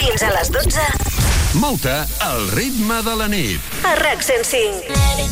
Fins a les 12. Mou-te al ritme de la nit. A RAC 105.